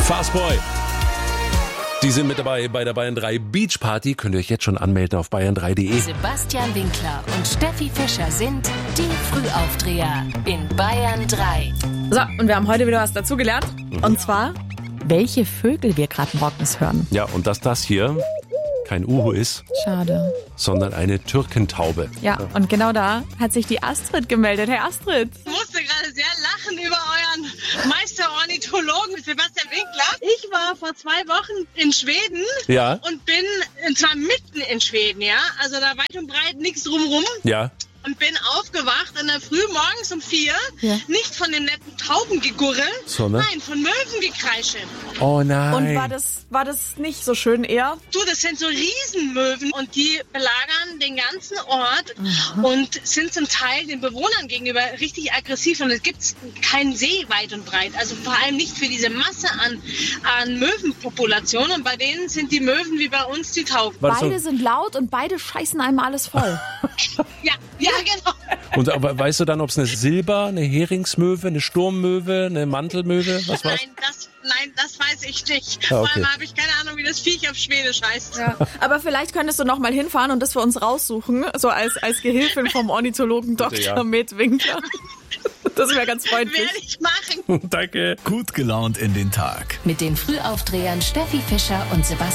Fastboy. Die sind mit dabei bei der Bayern 3 Beach Party. Könnt ihr euch jetzt schon anmelden auf bayern3.de. Sebastian Winkler und Steffi Fischer sind die Frühaufdreher in Bayern 3. So, und wir haben heute wieder was dazugelernt. Und zwar, welche Vögel wir gerade morgens hören. Ja, und dass das hier kein Uhu ist, Schade. sondern eine Türkentaube. Ja, und genau da hat sich die Astrid gemeldet. Hey Astrid. Ich musste gerade sehr lachen über euren Meisterornithologen Sebastian Winkler. Ich war vor 2 Wochen in Schweden Ja, und bin zwar mitten in Schweden, ja, also da weit und breit nichts drumrum. ja. Und bin aufgewacht in der Früh morgens um 4, nicht von dem netten Taubengegurre, Sondern? nein, von Möwengekreische. Oh nein. Und war das nicht so schön eher? Du, das sind so Riesenmöwen und die belagern den ganzen Ort und sind zum Teil den Bewohnern gegenüber richtig aggressiv. Und es gibt keinen See weit und breit, also vor allem nicht für diese Masse an Möwenpopulationen. Und bei denen sind die Möwen wie bei uns die Tauben. War das Beide sind laut und beide scheißen einmal alles voll. Ja, genau. Und aber weißt du dann, ob es eine eine Heringsmöwe, eine Sturmmöwe, eine Mantelmöwe, was war's? Nein, das weiß ich nicht. Ah, okay. Vor allem habe ich keine Ahnung, wie das Viech auf Schwedisch heißt. Ja. Aber vielleicht könntest du noch mal hinfahren und das für uns raussuchen, so als Gehilfin vom Ornithologen Bitte, ja. Dr. Med Winkler. Das wäre ganz freundlich. Werde ich machen. Danke. Gut gelaunt in den Tag. Mit den Frühaufdrehern Steffi Fischer und Sebastian